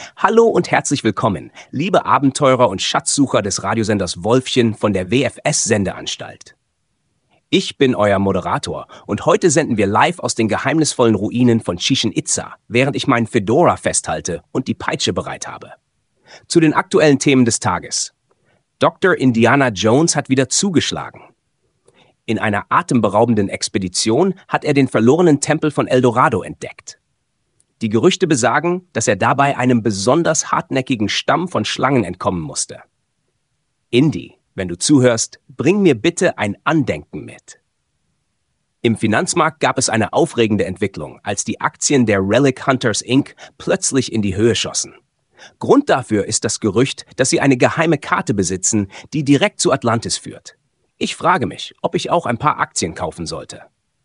Hallo und herzlich willkommen, liebe Abenteurer und Schatzsucher des Radiosenders Wolfchen von der WFS-Sendeanstalt. Ich bin euer Moderator und heute senden wir live aus den geheimnisvollen Ruinen von Chichen Itza, während ich meinen Fedora festhalte und die Peitsche bereit habe. Zu den aktuellen Themen des Tages. Dr. Indiana Jones hat wieder zugeschlagen. In einer atemberaubenden Expedition hat er den verlorenen Tempel von El Dorado entdeckt. Die Gerüchte besagen, dass er dabei einem besonders hartnäckigen Stamm von Schlangen entkommen musste. Indy, wenn du zuhörst, bring mir bitte ein Andenken mit. Im Finanzmarkt gab es eine aufregende Entwicklung, als die Aktien der Relic Hunters Inc. plötzlich in die Höhe schossen. Grund dafür ist das Gerücht, dass sie eine geheime Karte besitzen, die direkt zu Atlantis führt. Ich frage mich, ob ich auch ein paar Aktien kaufen sollte.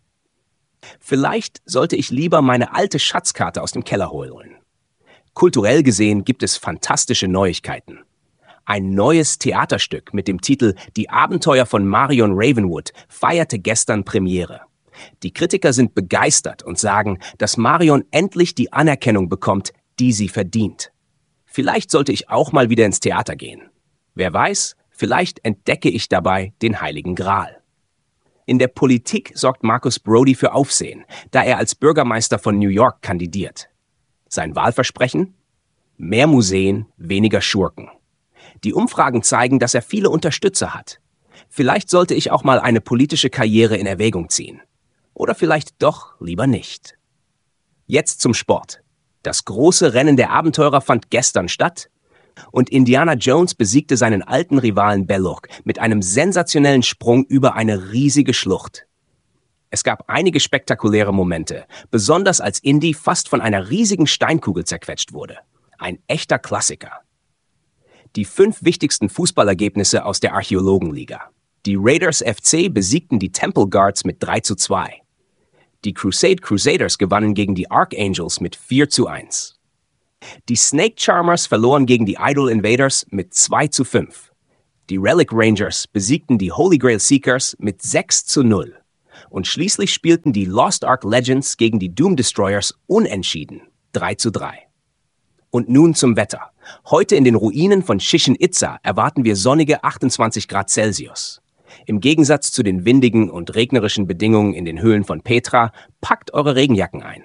Vielleicht sollte ich lieber meine alte Schatzkarte aus dem Keller holen. Kulturell gesehen gibt es fantastische Neuigkeiten. Ein neues Theaterstück mit dem Titel Die Abenteuer von Marion Ravenwood feierte gestern Premiere. Die Kritiker sind begeistert und sagen, dass Marion endlich die Anerkennung bekommt, die sie verdient. Vielleicht sollte ich auch mal wieder ins Theater gehen. Wer weiß, vielleicht entdecke ich dabei den Heiligen Gral. In der Politik sorgt Marcus Brody für Aufsehen, da er als Bürgermeister von New York kandidiert. Sein Wahlversprechen? Mehr Museen, weniger Schurken. Die Umfragen zeigen, dass er viele Unterstützer hat. Vielleicht sollte ich auch mal eine politische Karriere in Erwägung ziehen. Oder vielleicht doch lieber nicht. Jetzt zum Sport. Das große Rennen der Abenteurer fand gestern statt und Indiana Jones besiegte seinen alten Rivalen Belloq mit einem sensationellen Sprung über eine riesige Schlucht. Es gab einige spektakuläre Momente, besonders als Indy fast von einer riesigen Steinkugel zerquetscht wurde. Ein echter Klassiker. Die 5 wichtigsten Fußballergebnisse aus der Archäologenliga. Die Raiders FC besiegten die Temple Guards mit 3:2. Die Crusade Crusaders gewannen gegen die Archangels mit 4:1. Die Snake Charmers verloren gegen die Idol Invaders mit 2:5. Die Relic Rangers besiegten die Holy Grail Seekers mit 6:0. Und schließlich spielten die Lost Ark Legends gegen die Doom Destroyers unentschieden 3:3. Und nun zum Wetter. Heute in den Ruinen von Chichen Itza erwarten wir sonnige 28 Grad Celsius. Im Gegensatz zu den windigen und regnerischen Bedingungen in den Höhlen von Petra, packt eure Regenjacken ein.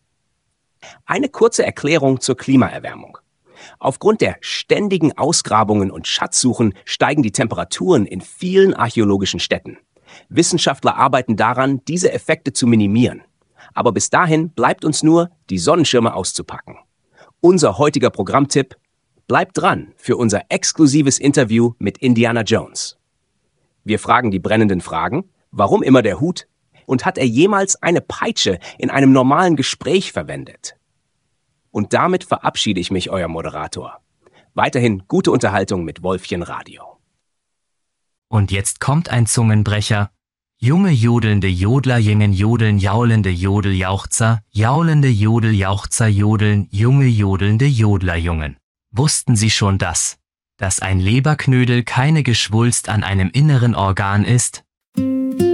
Eine kurze Erklärung zur Klimaerwärmung. Aufgrund der ständigen Ausgrabungen und Schatzsuchen steigen die Temperaturen in vielen archäologischen Städten. Wissenschaftler arbeiten daran, diese Effekte zu minimieren. Aber bis dahin bleibt uns nur, die Sonnenschirme auszupacken. Unser heutiger Programmtipp: Bleibt dran für unser exklusives Interview mit Indiana Jones. Wir fragen die brennenden Fragen: Warum immer der Hut? Und hat er jemals eine Peitsche in einem normalen Gespräch verwendet? Und damit verabschiede ich mich, euer Moderator. Weiterhin gute Unterhaltung mit Wolfchen Radio. Und jetzt kommt ein Zungenbrecher. Junge jodelnde Jodler jingen jodeln, jaulende Jodeljauchzer, jaulende Jodeljauchzer jodeln, junge jodelnde Jodlerjungen. Wussten Sie schon das? Dass ein Leberknödel keine Geschwulst an einem inneren Organ ist?